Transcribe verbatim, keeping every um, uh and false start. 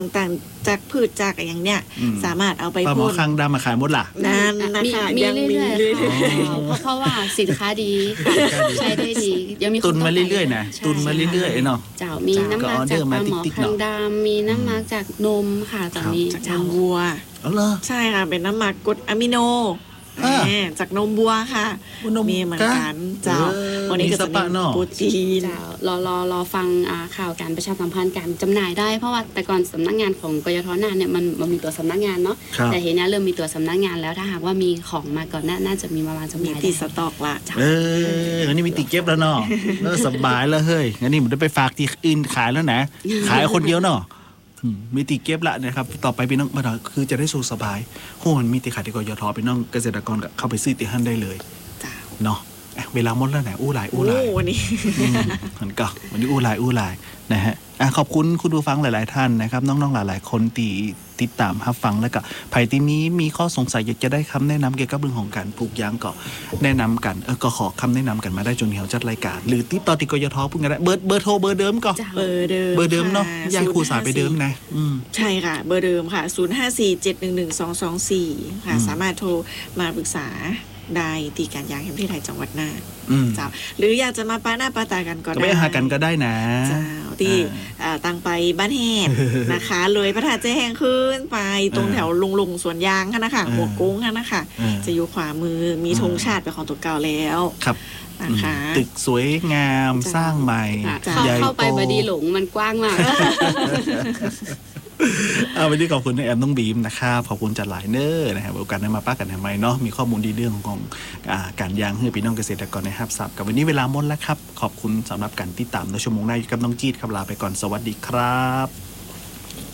ต่างๆจากพืชจากอย่างเนี้ยสามารถเอาไปปลาหมอคังดำมาขายหมดล่ะนั่นนะคะมียังมีเรื่อยเรื่อยๆเพราะเพราะว่าสินค้าดีใช้ได้ดียังมีตุนมาเรื่อยๆนะตุนมาเรื่อยๆเนาะเจ้ามีน้ำมันจากปลาหมอคังดำมีน้ำมันจากนมค่ะตอนนี้จากนเจ้ามวัวอ๋อเหรอใช่ค่ะเป็นน้ำหมักกรดอะมิโนอ่าแหมจากนมวัวค่ะนมมีเหมือนกันเจ้าเออวันนี้ก็มีสจะปะมีเนาะโปรตีนเจ้ารอรอรอฟังอ่าข่าวการประชาสัมพันธ์การจำหน่ายได้เพราะว่าแต่ก่อนสำนักงานของกยทน่านเนี่ยมันมันมีตัวสำนักงานเนาะครับแต่เห็นเนี่ยเริ่มมีตัวสำนักงานแล้วถ้าหากว่ามีของมาก่อนน่าน่าจะมีมามาจำหมีน่ายติได้ดสต็อกละเอองั้นนี่มีติเก็บแล้วเนาะเออสบายแล้วเฮ้ยงั้นนี่ผมได้ไปฝากที่อื่นขายแล้วนะขายคนเดียวเนาะอืมมีติเก็บละนะครับต่อไปพี่น้องมาคือจะได้สุขสบายโหมันมีติขายที่กยทพี่น้องเกษตรกรก็เข้าไปซื้อติหันได้เลยเจ้าเนาะอ่ะเวลาหมดแล้วนะอู้หลายอู้หลายโอ้วันนี้อืมมันก็วันนี้อู้หลายอู้หลายนะฮะอ่ะขอบคุณคุณผู้ฟังหลาย ๆ ท่านนะครับน้องๆหลาย ๆ คนตีติดตามรับฟังแล้วก็ไผ่ที่นี้มีข้อสงสัยอยากจะได้คำแนะนำเกี่ยวกับเรื่องของการปลูกยางก็แนะนำกันเออก็ขอคำแนะนำกันมาได้จนเหี่ยวจัดรายการ หรือติดต่อติกยทพูดกันได้เบอร์เบอร์โทรเบอร์เดิมก็เจ้าเบอร์เดิมเบอร์เดิมเนาะค่ยางครูสายไปเดิมนะอืมใช่ค่ะ เบอร์เดิมค่ะ ศูนย์ ห้า สี่ เจ็ด หนึ่ง หนึ่ง สอง สอง สี่ ค่ะอืมสามารถโทรมาปรึกษาได้ที่การยางแห่งประเทศไทยจังหวัดน่านอืมเจ้าหรืออยากจะมาป้าหน้าป้าตากันก็ก็ได้ไปหากันก็ได้นะเจ้าที่อ่าเอ่อตังไปบ้านแห่นะคะ เลยพระธาตุเจ๊แห้งขึ้นไปตรงอ่าแถวลุงลุงสวนยางค่ะนะคะอ่าหัวกุ้งค่ะนะคะอ่าจะอยู่ขวามือมีธงชาติเป็นของตัวเก่าแล้วครับนะคะตึกสวยงามสร้างใหม่ค่ะจ้ะเข้าใหญ่เข้าไปโตบดีหลงมันกว้างมากเอาวันนี้ขอบคุณน้องแอมน้องบีมนะครับขอบคุณจัดหลายเนอร์นะครับโอกาสได้มาป้ากันทำไมเนาะมีข้อมูลดีเรื่องของอ่าการยางให้พี่น้องเกษตรกรในฮับซับกับวันนี้เวลาหมดแล้วครับขอบคุณสำหรับการติดตามในชั่วโมงหน้าอยู่กับน้องจีดครับลาไปก่อนสวัสดีครับ